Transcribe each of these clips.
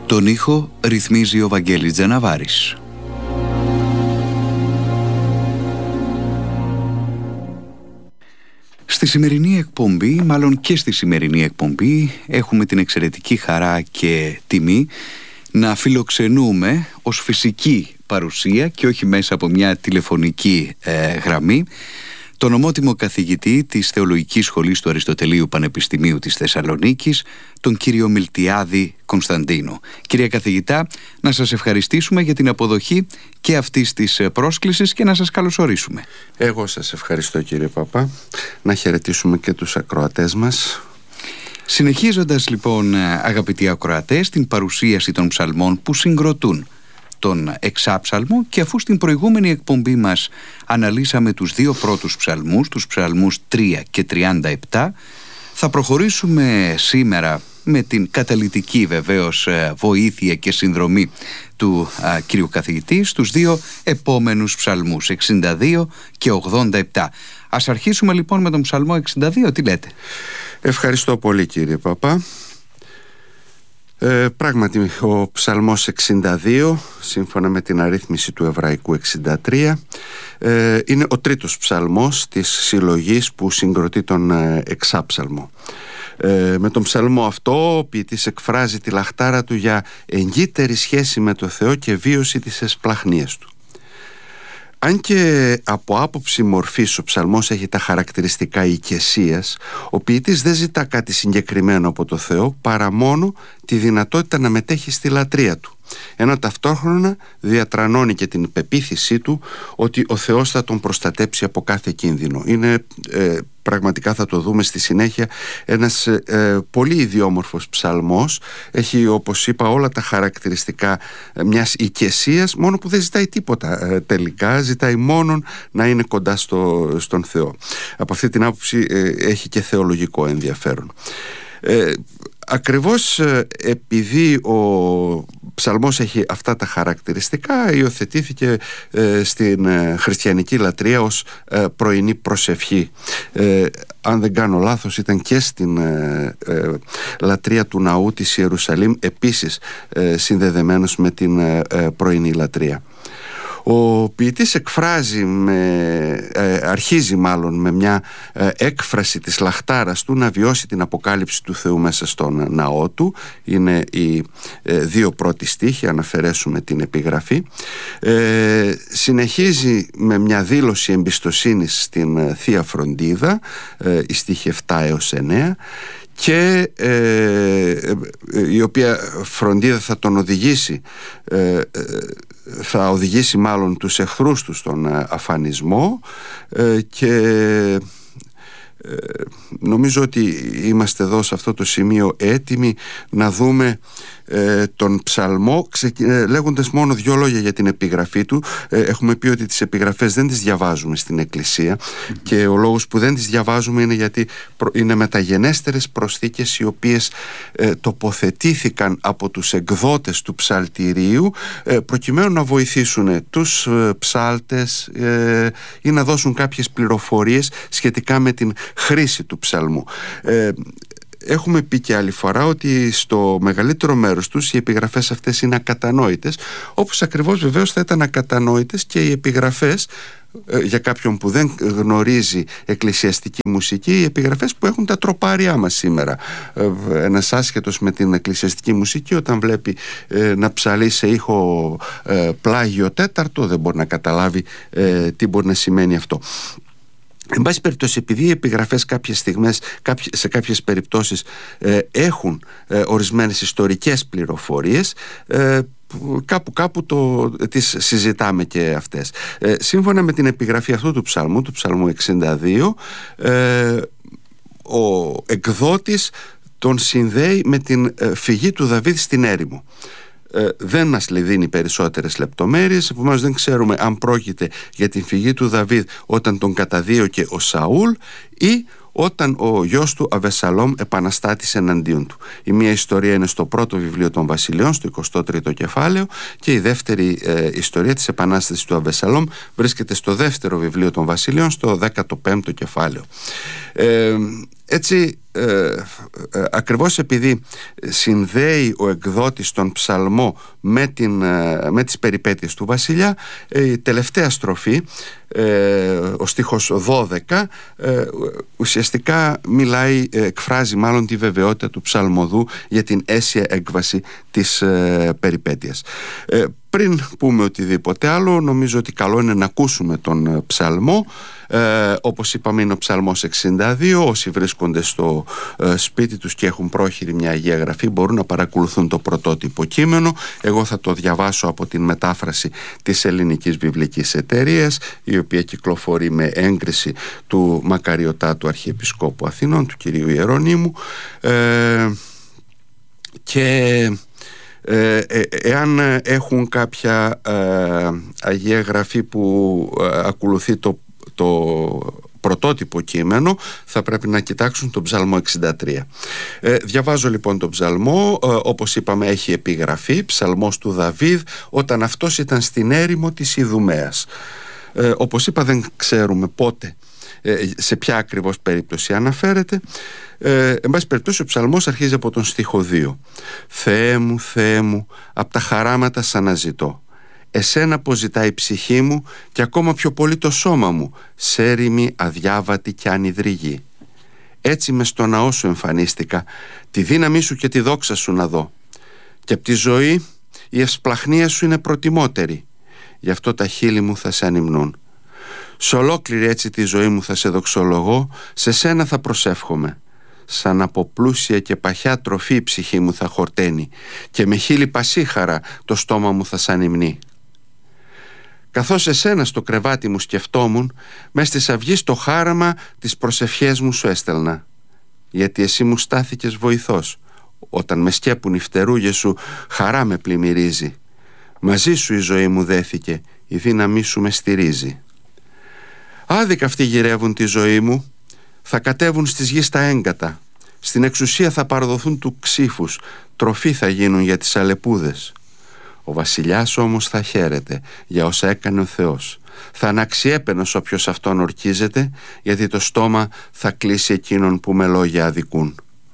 Τον ήχο ρυθμίζει ο Βαγγέλης Τζαναβάρης. Στη σημερινή εκπομπή, μάλλον και στη σημερινή εκπομπή, έχουμε την εξαιρετική χαρά και τιμή να φιλοξενούμε ως φυσική παρουσία και όχι μέσα από μια τηλεφωνική γραμμή τον ομότιμο καθηγητή της Θεολογικής Σχολής του Αριστοτελείου Πανεπιστημίου της Θεσσαλονίκης, τον κύριο Μιλτιάδη Κωνσταντίνο. Κύριε καθηγητά, να σας ευχαριστήσουμε για την αποδοχή και αυτής της πρόσκλησης και να σας καλωσορίσουμε. Εγώ σας ευχαριστώ, κύριε Παπά. Να χαιρετήσουμε και τους ακροατές μας. Συνεχίζοντας λοιπόν, αγαπητοί ακροατές, την παρουσίαση των ψαλμών που συγκροτούν τον εξάψαλμο, και αφού στην προηγούμενη εκπομπή μας αναλύσαμε τους δύο πρώτους ψαλμούς, τους ψαλμούς 3 και 37, θα προχωρήσουμε σήμερα με την καταλυτική βεβαίως βοήθεια και συνδρομή του κύριου καθηγητή στους δύο επόμενους ψαλμούς, 62 και 87. Ας αρχίσουμε λοιπόν με τον ψαλμό 62, τι λέτε? Ευχαριστώ πολύ, κύριε Παπά. Πράγματι ο ψαλμός 62, σύμφωνα με την αρρύθμιση του εβραϊκού 63, είναι ο τρίτος ψαλμός της συλλογής που συγκροτεί τον εξάψαλμο. Με τον ψαλμό αυτό ο ποιητής εκφράζει τη λαχτάρα του για εγκύτερη σχέση με το Θεό και βίωση της εσπλαχνίας του. Αν και από άποψη μορφής ο ψαλμός έχει τα χαρακτηριστικά οικεσίας, ο ποιητής δεν ζητά κάτι συγκεκριμένο από το Θεό παρά μόνο τη δυνατότητα να μετέχει στη λατρεία του, ενώ ταυτόχρονα διατρανώνει και την πεποίθησή του ότι ο Θεός θα τον προστατέψει από κάθε κίνδυνο. Είναι πραγματικά, θα το δούμε στη συνέχεια, ένας πολύ ιδιόμορφος ψαλμός. Έχει, όπως είπα, όλα τα χαρακτηριστικά μιας οικεσίας, μόνο που δεν ζητάει τίποτα τελικά, ζητάει μόνον να είναι κοντά στον Θεό. Από αυτή την άποψη έχει και θεολογικό ενδιαφέρον. Ακριβώς επειδή ο ψαλμός έχει αυτά τα χαρακτηριστικά, υιοθετήθηκε στην χριστιανική λατρεία ως πρωινή προσευχή. Αν δεν κάνω λάθος, ήταν και στην λατρεία του ναού της Ιερουσαλήμ επίσης συνδεδεμένος με την πρωινή λατρεία. Ο ποιητής αρχίζει μάλλον με μια έκφραση της λαχτάρας του να βιώσει την αποκάλυψη του Θεού μέσα στον ναό του. Είναι οι δύο πρώτοι στίχοι, αν αφαιρέσουμε την επιγραφή. Συνεχίζει με μια δήλωση εμπιστοσύνης στην Θεία Φροντίδα, οι στίχοι 7 έως 9, και η οποία φροντίδα θα τον οδηγήσει, θα οδηγήσει μάλλον τους εχθρούς του στον αφανισμό, και νομίζω ότι είμαστε εδώ σε αυτό το σημείο έτοιμοι να δούμε τον ψαλμό, λέγοντας μόνο δύο λόγια για την επιγραφή του. Έχουμε πει ότι τις επιγραφές δεν τις διαβάζουμε στην Εκκλησία, και ο λόγος που δεν τις διαβάζουμε είναι γιατί είναι μεταγενέστερες προσθήκες οι οποίες τοποθετήθηκαν από τους εκδότες του ψαλτηρίου προκειμένου να βοηθήσουν τους ψάλτες ή να δώσουν κάποιες πληροφορίες σχετικά με την χρήση του ψαλμού. Έχουμε πει και άλλη φορά ότι στο μεγαλύτερο μέρος τους οι επιγραφές αυτές είναι ακατανόητες, όπως ακριβώς βεβαίως θα ήταν ακατανόητες και οι επιγραφές για κάποιον που δεν γνωρίζει εκκλησιαστική μουσική, οι επιγραφές που έχουν τα τροπάρια μας σήμερα. Ένας άσχετος με την εκκλησιαστική μουσική, όταν βλέπει να ψαλεί σε ήχο πλάγιο τέταρτο, δεν μπορεί να καταλάβει τι μπορεί να σημαίνει αυτό. Εν πάση περιπτώσει, επειδή οι επιγραφές κάποιες στιγμές, σε κάποιες περιπτώσεις έχουν ορισμένες ιστορικές πληροφορίες, κάπου τις συζητάμε και αυτές. Σύμφωνα με την επιγραφή αυτού του ψαλμού 62, ο εκδότης τον συνδέει με την φυγή του Δαβίδ στην έρημο. Δεν μας δίνει περισσότερες λεπτομέρειες, επομένως δεν ξέρουμε αν πρόκειται για την φυγή του Δαβίδ όταν τον καταδίωκε ο Σαούλ ή όταν ο γιος του Αβεσσαλόμ επαναστάτησε εναντίον του. Η μία ιστορία είναι στο πρώτο βιβλίο των Βασιλειών, στο 23ο κεφάλαιο, και η δεύτερη ιστορία της επανάστασης του Αβεσσαλόμ βρίσκεται στο δεύτερο βιβλίο των Βασιλειών, στο 15ο κεφάλαιο. Έτσι, ακριβώς επειδή συνδέει ο εκδότης τον ψαλμό με τις περιπέτειες του βασιλιά, η τελευταία στροφή, ο στίχος 12, ουσιαστικά εκφράζει μάλλον τη βεβαιότητα του ψαλμοδού για την αίσια έκβαση της περιπέτειας. Πριν πούμε οτιδήποτε άλλο, νομίζω ότι καλό είναι να ακούσουμε τον ψαλμό. Όπως είπαμε, είναι ο ψαλμός 62. Όσοι βρίσκονται στο σπίτι τους και έχουν πρόχειρη μια Αγία Γραφή μπορούν να παρακολουθούν το πρωτότυπο κείμενο. Εγώ θα το διαβάσω από την μετάφραση της Ελληνικής Βιβλικής Εταιρείας, η οποία κυκλοφορεί με έγκριση του Μακαριωτάτου Αρχιεπισκόπου Αθηνών, του κυρίου Ιερονύμου, και εάν έχουν κάποια Αγία Γραφή που ακολουθεί το πρωτότυπο κείμενο, θα πρέπει να κοιτάξουν τον ψαλμό 63. Διαβάζω λοιπόν τον ψαλμό. Όπως είπαμε, έχει επιγραφή, ψαλμός του Δαβίδ όταν αυτός ήταν στην έρημο της Ιδουμαίας. Όπως είπα, δεν ξέρουμε πότε, σε ποια ακριβώς περίπτωση αναφέρεται. Εν πάση περιπτώσει, ο ψαλμός αρχίζει από τον στίχο 2. «Θεέ μου, Θεέ μου, απ' τα χαράματα σ' αναζητώ. Εσένα αποζητάει η ψυχή μου και ακόμα πιο πολύ το σώμα μου, σε έρημη αδιάβατη και ανιδρυγή. Έτσι μες στο ναό σου εμφανίστηκα, τη δύναμή σου και τη δόξα σου να δω. Και απ' τη ζωή η ευσπλαχνία σου είναι προτιμότερη, γι' αυτό τα χείλη μου θα σε ανυμνούν. Σ' ολόκληρη έτσι τη ζωή μου θα σε δοξολογώ, σε σένα θα προσεύχομαι. Σαν από πλούσια και παχιά τροφή η ψυχή μου θα χορταίνει και με χείλη πασίχαρα το στόμα μου θα σ' ανυμνεί. Καθώς εσένα στο κρεβάτι μου σκεφτόμουν, μες της αυγής το χάραμα τις προσευχές μου σου έστελνα. Γιατί εσύ μου στάθηκες βοηθός. Όταν με σκέπουν οι φτερούγες σου, χαρά με πλημμυρίζει. Μαζί σου η ζωή μου δέθηκε, η δύναμή σου με στηρίζει. Άδικα αυτοί γυρεύουν τη ζωή μου, θα κατέβουν στις γης τα έγκατα. Στην εξουσία θα παραδοθούν του ξύφους, τροφή θα γίνουν για τις αλεπούδες. Ο βασιλιάς όμως θα χαίρεται για όσα έκανε ο Θεός. Θα αναξιέπαινος όποιος αυτόν ορκίζεται, γιατί το στόμα θα κλείσει εκείνον που με λόγια αδικούν».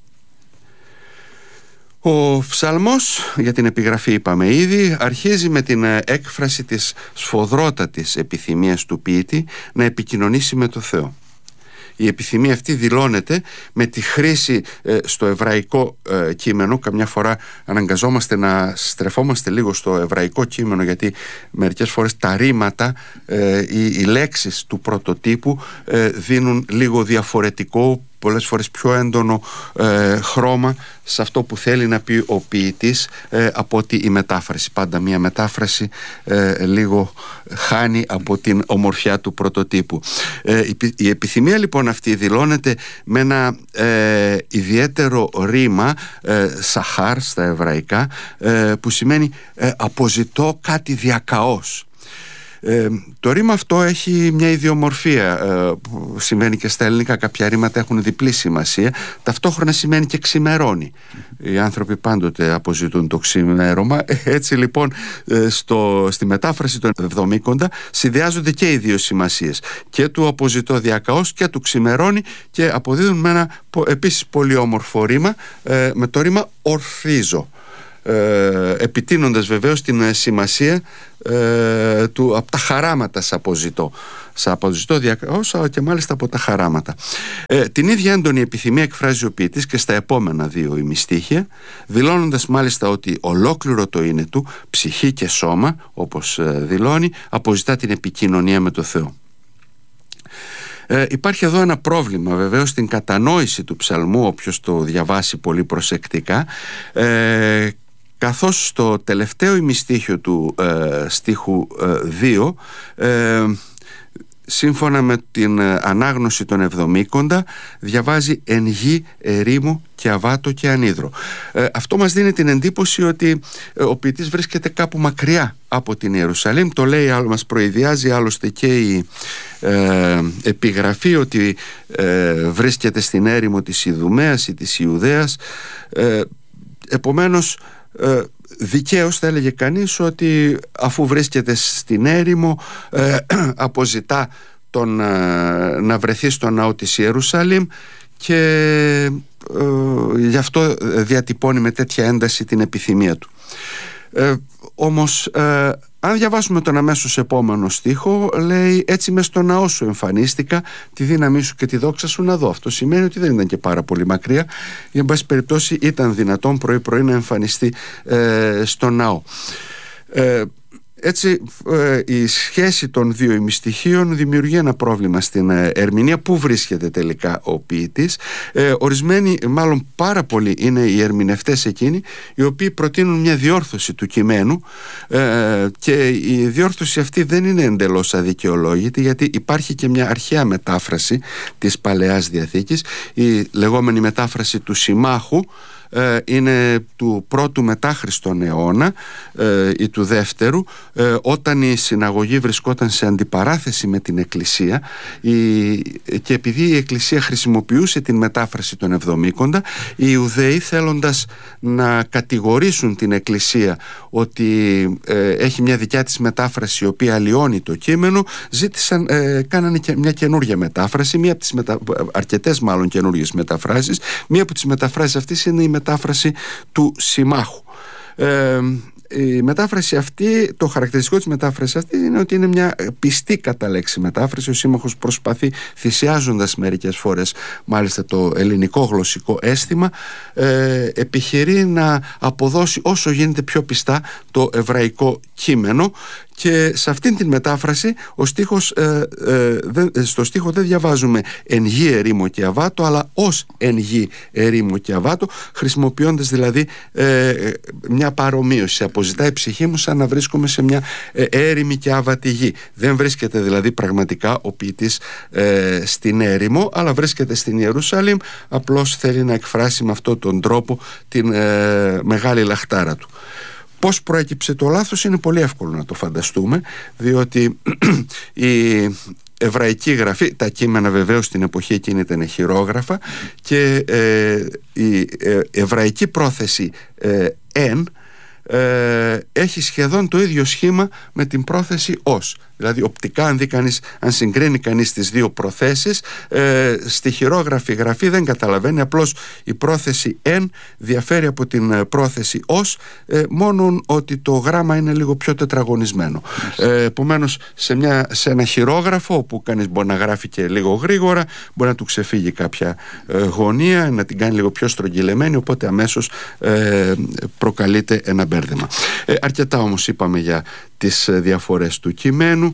Ο ψαλμός, για την επιγραφή είπαμε ήδη, αρχίζει με την έκφραση της σφοδρότατης επιθυμίας του ποιητή να επικοινωνήσει με το Θεό. Η επιθυμία αυτή δηλώνεται με τη χρήση στο εβραϊκό κείμενο. Καμιά φορά αναγκαζόμαστε να στρεφόμαστε λίγο στο εβραϊκό κείμενο, γιατί μερικές φορές τα ρήματα, οι λέξεις του πρωτοτύπου δίνουν λίγο διαφορετικό, πολλές φορές πιο έντονο χρώμα σε αυτό που θέλει να πει ο ποιητής από ότι η μετάφραση. Πάντα μια μετάφραση λίγο χάνει από την ομορφιά του πρωτοτύπου. Η επιθυμία λοιπόν αυτή δηλώνεται με ένα ιδιαίτερο ρήμα, σαχάρ στα εβραϊκά, που σημαίνει αποζητώ κάτι διακαώς. Το ρήμα αυτό έχει μια ιδιομορφία που συμβαίνει και στα ελληνικά. Κάποια ρήματα έχουν διπλή σημασία. Ταυτόχρονα σημαίνει και ξημερώνει. Οι άνθρωποι πάντοτε αποζητούν το ξημέρωμα. Έτσι λοιπόν στη μετάφραση των Εβδομήκοντα συνδυάζονται και οι δύο σημασίες, και του αποζητώ διακαώς και του ξημερώνει, και αποδίδουν με ένα επίσης πολύ όμορφο ρήμα, με το ρήμα ορθρίζω, επιτείνοντας βεβαίως την σημασία του από τα χαράματα σ' αποζητώ διακαώς, και μάλιστα από τα χαράματα. Την ίδια έντονη επιθυμία εκφράζει ο ποιητής και στα επόμενα δύο ημιστίχια, δηλώνοντας μάλιστα ότι ολόκληρο το είναι του, ψυχή και σώμα, όπως δηλώνει, αποζητά την επικοινωνία με το Θεό. Υπάρχει εδώ ένα πρόβλημα βεβαίως στην κατανόηση του ψαλμού, όποιος το διαβάσει πολύ προσεκτικά, καθώς στο τελευταίο ημιστίχιο του στίχου 2, σύμφωνα με την ανάγνωση των Εβδομήκοντα, διαβάζει «εν γη ερήμο και αβάτο και ανίδρο». Αυτό μας δίνει την εντύπωση ότι ο ποιητής βρίσκεται κάπου μακριά από την Ιερουσαλήμ. Το λέει, μας προειδιάζει άλλωστε και η επιγραφή, ότι βρίσκεται στην έρημο της Ιδουμαίας ή της Ιουδαίας. Επομένως, δικαίως θα έλεγε κανείς ότι αφού βρίσκεται στην έρημο, αποζητά να βρεθεί στο ναό της Ιερουσαλήμ, και γι' αυτό διατυπώνει με τέτοια ένταση την επιθυμία του. Όμως αν διαβάσουμε τον αμέσως επόμενο στίχο, λέει «Έτσι μες στο ναό σου εμφανίστηκα, τη δύναμή σου και τη δόξα σου να δω». Αυτό σημαίνει ότι δεν ήταν και πάρα πολύ μακριά. Για πάση περιπτώσει ήταν δυνατόν πρωί-πρωί να εμφανιστεί στο ναό. Έτσι η σχέση των δύο ημιστοιχείων δημιουργεί ένα πρόβλημα στην ερμηνεία. Πού βρίσκεται τελικά ο ποιητής? Ορισμένοι, μάλλον πάρα πολλοί, είναι οι ερμηνευτές εκείνοι οι οποίοι προτείνουν μια διόρθωση του κειμένου, και η διόρθωση αυτή δεν είναι εντελώς αδικαιολόγητη, γιατί υπάρχει και μια αρχαία μετάφραση της Παλαιάς Διαθήκης, η λεγόμενη μετάφραση του Συμμάχου. Είναι του πρώτου μετά Χριστόν αιώνα ή του δεύτερου, όταν η συναγωγή βρισκόταν σε αντιπαράθεση με την Εκκλησία, και επειδή η Εκκλησία χρησιμοποιούσε την μετάφραση των Εβδομήκοντα, οι Ιουδαίοι, θέλοντας να κατηγορήσουν την Εκκλησία ότι έχει μια δικιά της μετάφραση η οποία αλλοιώνει το κείμενο, κάνανε και μια καινούργια μετάφραση, μία από τις αρκετές μάλλον καινούργιες μεταφράσεις. Μία από τις μεταφράσεις αυτής είναι η μετάφραση του Συμμάχου. Η μετάφραση αυτή, το χαρακτηριστικό της μετάφρασης αυτή είναι ότι είναι μια πιστή κατά λέξη μετάφραση. Ο Σύμμαχος προσπαθεί, θυσιάζοντας μερικές φορές μάλιστα το ελληνικό γλωσσικό αίσθημα, επιχειρεί να αποδώσει όσο γίνεται πιο πιστά το εβραϊκό κείμενο. Και σε αυτήν την μετάφραση στο στίχο δεν διαβάζουμε «εν γη ερήμο και αβάτο», αλλά «ως εν γη ερήμο και αβάτο», χρησιμοποιώντας δηλαδή μια παρομοίωση. Αποζητάει η ψυχή μου σαν να βρίσκομαι σε μια έρημη και άβατη γη. Δεν βρίσκεται δηλαδή πραγματικά ο ποιητής στην έρημο, αλλά βρίσκεται στην Ιερουσαλήμ. Απλώς θέλει να εκφράσει με αυτόν τον τρόπο την μεγάλη λαχτάρα του. Πώς προέκυψε το λάθος είναι πολύ εύκολο να το φανταστούμε, διότι η εβραϊκή γραφή, τα κείμενα βεβαίως στην εποχή εκείνη ήταν χειρόγραφα, και η εβραϊκή πρόθεση «εν» έχει σχεδόν το ίδιο σχήμα με την πρόθεση «ως». Δηλαδή οπτικά, αν συγκρίνει κανείς τις δύο προθέσεις, στη χειρόγραφη γραφή δεν καταλαβαίνει. Απλώς η πρόθεση «εν» διαφέρει από την πρόθεση «ως», μόνο ότι το γράμμα είναι λίγο πιο τετραγωνισμένο. Επομένως, σε ένα χειρόγραφο, όπου κανείς μπορεί να γράφει και λίγο γρήγορα, μπορεί να του ξεφύγει κάποια γωνία, να την κάνει λίγο πιο στρογγυλεμένη, οπότε αμέσως προκαλείται ένα μπέρδεμα. Αρκετά όμως είπαμε για τις διαφορές του κειμένου.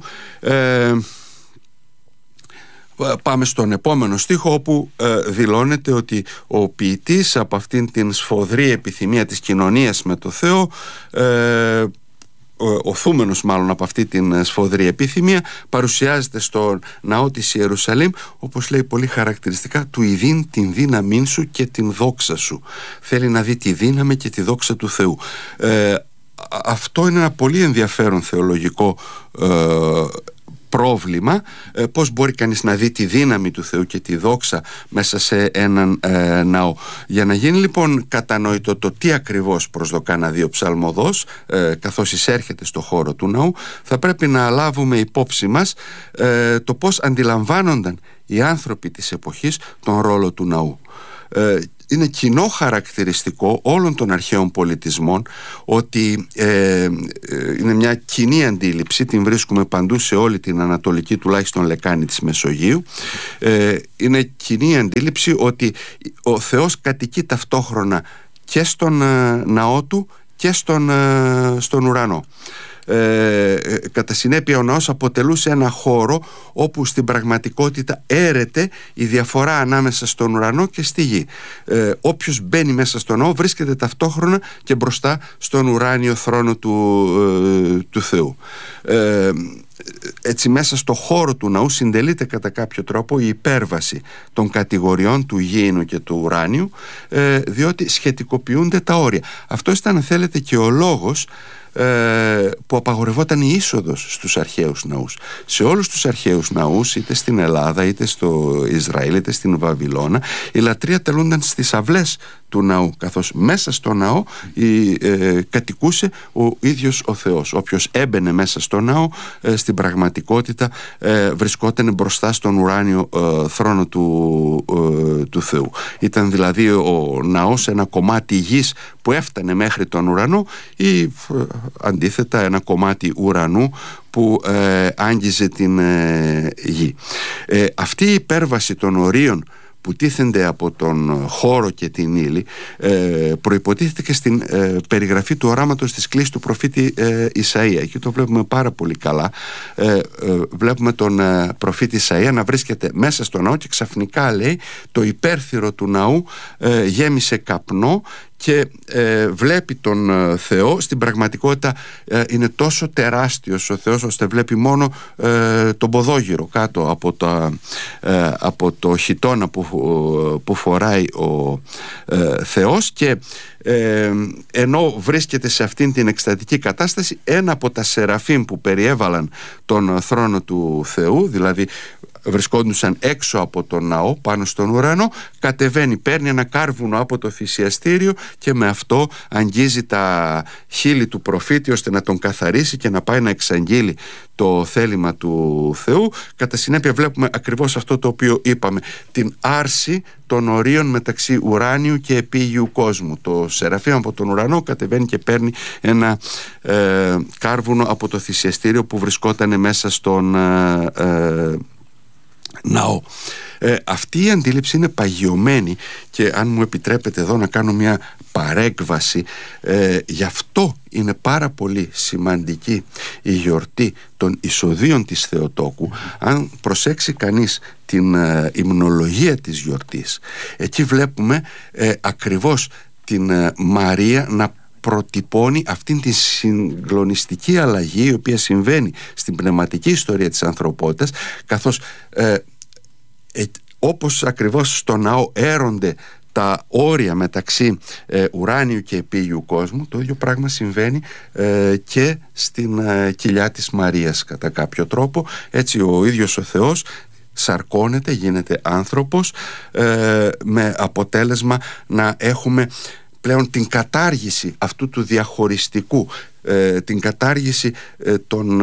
Πάμε στον επόμενο στίχο, όπου δηλώνεται ότι ο ποιητής, από αυτήν την σφοδρή επιθυμία της κοινωνίας με το Θεό, οθούμενος μάλλον από αυτή την σφοδρή επιθυμία, παρουσιάζεται στο ναό της Ιερουσαλήμ, όπως λέει πολύ χαρακτηριστικά, «του ειδήν την δύναμήν σου και την δόξα σου». Θέλει να δει τη δύναμη και τη δόξα του Θεού. Αυτό είναι ένα πολύ ενδιαφέρον θεολογικό πρόβλημα. Πώς μπορεί κανείς να δει τη δύναμη του Θεού και τη δόξα μέσα σε έναν ναό? Για να γίνει λοιπόν κατανοητό το τι ακριβώς προσδοκά να δει ο ψαλμοδός καθώς εισέρχεται στο χώρο του ναού, θα πρέπει να λάβουμε υπόψη μας το πώς αντιλαμβάνονταν οι άνθρωποι της εποχής τον ρόλο του ναού. Είναι κοινό χαρακτηριστικό όλων των αρχαίων πολιτισμών ότι είναι μια κοινή αντίληψη, την βρίσκουμε παντού σε όλη την ανατολική τουλάχιστον λεκάνη της Μεσογείου. Είναι κοινή αντίληψη ότι ο Θεός κατοικεί ταυτόχρονα και στον ναό του και στον ουρανό. Κατά συνέπεια ο ναός αποτελούσε ένα χώρο όπου στην πραγματικότητα έρεται η διαφορά ανάμεσα στον ουρανό και στη γη. Όποιος μπαίνει μέσα στον ναό βρίσκεται ταυτόχρονα και μπροστά στον ουράνιο θρόνο του Θεού. Έτσι μέσα στο χώρο του ναού συντελείται κατά κάποιο τρόπο η υπέρβαση των κατηγοριών του γήινου και του ουράνιου, διότι σχετικοποιούνται τα όρια. Αυτό ήταν, αν θέλετε, και ο λόγος που απαγορευόταν η είσοδος στους αρχαίους ναούς. Σε όλους τους αρχαίους ναούς, είτε στην Ελλάδα, είτε στο Ισραήλ, είτε στην Βαβυλώνα, η λατρεία τελούνταν στις αυλές του ναού, καθώς μέσα στο ναό κατοικούσε ο ίδιος ο Θεός. Όποιος έμπαινε μέσα στο ναό, στην πραγματικότητα βρισκόταν μπροστά στον ουράνιο θρόνο του Θεού. Ήταν δηλαδή ο ναός ένα κομμάτι γης που έφτανε μέχρι τον ουρανό, ή αντίθετα ένα κομμάτι ουρανού που άγγιζε την γη. Αυτή η υπέρβαση των ορίων που τίθενται από τον χώρο και την ύλη προϋποτίθεται και στην περιγραφή του οράματος της κλήσης του προφήτη Ισαΐα. Εκεί το βλέπουμε πάρα πολύ καλά. Βλέπουμε τον προφήτη Ισαΐα να βρίσκεται μέσα στο ναό και ξαφνικά, λέει, το υπέρθυρο του ναού γέμισε καπνό και βλέπει τον Θεό. Στην πραγματικότητα είναι τόσο τεράστιος ο Θεός ώστε βλέπει μόνο τον ποδόγυρο κάτω από το χιτώνα που φοράει ο Θεός, και ενώ βρίσκεται σε αυτήν την εκστατική κατάσταση, ένα από τα σεραφείμ που περιέβαλαν τον θρόνο του Θεού, δηλαδή βρισκόντουσαν έξω από τον ναό πάνω στον ουρανό, κατεβαίνει, παίρνει ένα κάρβουνο από το θυσιαστήριο και με αυτό αγγίζει τα χείλη του προφήτη ώστε να τον καθαρίσει και να πάει να εξαγγείλει το θέλημα του Θεού. Κατά συνέπεια βλέπουμε ακριβώς αυτό το οποίο είπαμε, την άρση των ορίων μεταξύ ουράνιου και επίγειου κόσμου. Το σεραφείμ από τον ουρανό κατεβαίνει και παίρνει ένα κάρβουνο από το θυσιαστήριο που βρισκόταν μέσα στον ναό. Αυτή η αντίληψη είναι παγιωμένη, και αν μου επιτρέπετε εδώ να κάνω μια παρέκβαση, γι' αυτό είναι πάρα πολύ σημαντική η γιορτή των εισοδείων της Θεοτόκου. Αν προσέξει κανείς την υμνολογία της γιορτής, εκεί βλέπουμε ακριβώς την Μαρία να προτυπώνει αυτήν τη συγκλονιστική αλλαγή η οποία συμβαίνει στην πνευματική ιστορία της ανθρωπότητας, καθώς όπως ακριβώς στο ναό έρονται τα όρια μεταξύ ουράνιου και επίγειου κόσμου, το ίδιο πράγμα συμβαίνει και στην κοιλιά της Μαρίας κατά κάποιο τρόπο. Έτσι ο ίδιος ο Θεός σαρκώνεται, γίνεται άνθρωπος, με αποτέλεσμα να έχουμε πλέον την κατάργηση αυτού του διαχωριστικού, την κατάργηση των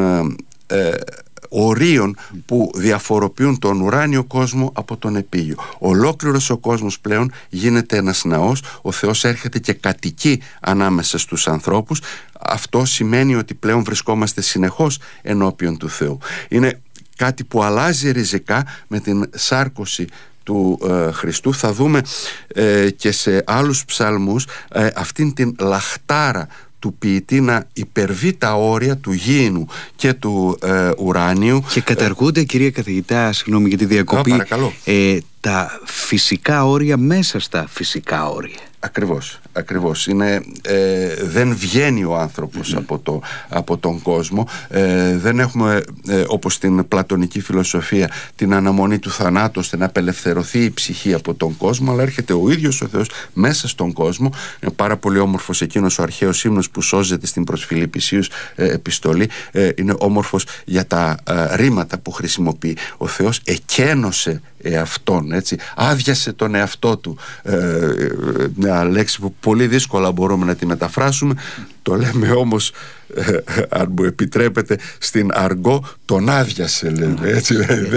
ορίων που διαφοροποιούν τον ουράνιο κόσμο από τον επίγειο. Ολόκληρος ο κόσμος πλέον γίνεται ένας ναός. Ο Θεός έρχεται και κατοικεί ανάμεσα στους ανθρώπους. Αυτό σημαίνει ότι πλέον βρισκόμαστε συνεχώς ενώπιον του Θεού. Είναι κάτι που αλλάζει ριζικά με την σάρκωση του Χριστού. Θα δούμε και σε άλλους ψαλμούς αυτήν την λαχτάρα του ποιητή να υπερβεί τα όρια του γήινου και του ουράνιου. Και καταργούνται, κυρία καθηγητά, συγγνώμη για τη διακοπή, τα φυσικά όρια μέσα στα φυσικά όρια. Ακριβώς. Δεν βγαίνει ο άνθρωπος από τον κόσμο. Δεν έχουμε, όπως στην πλατωνική φιλοσοφία, την αναμονή του θανάτου ώστε να απελευθερωθεί η ψυχή από τον κόσμο, αλλά έρχεται ο ίδιος ο Θεός μέσα στον κόσμο. Είναι πάρα πολύ όμορφος εκείνος ο αρχαίος ύμνος που σώζεται στην προς Φιλιππισίους επιστολή. Είναι όμορφος για τα ρήματα που χρησιμοποιεί. Ο Θεός εκένωσε εαυτόν, έτσι, άδειασε τον εαυτό του, μια λέξη που πολύ δύσκολα μπορούμε να τη μεταφράσουμε. Το λέμε όμως, αν μου επιτρέπετε, στην αργό τον άδειασε, λέμε, έτσι,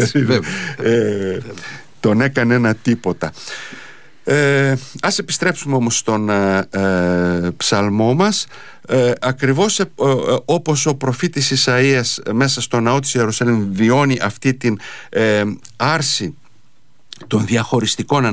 τον έκανε ένα τίποτα. Ας επιστρέψουμε όμως στον ψαλμό μας. Ακριβώς όπως ο προφήτης Ισαΐας μέσα στο ναό της Ιερουσαλήμ βιώνει αυτή την άρση των διαχωριστικών